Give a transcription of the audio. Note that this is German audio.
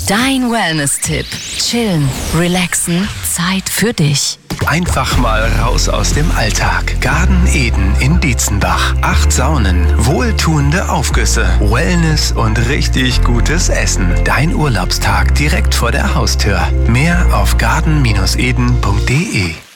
Dein Wellness-Tipp. Chillen, relaxen, Zeit für dich. Einfach mal raus aus dem Alltag. Garden Eden in Dietzenbach. 8 Saunen, wohltuende Aufgüsse, Wellness und richtig gutes Essen. Dein Urlaubstag direkt vor der Haustür. Mehr auf garden-eden.de.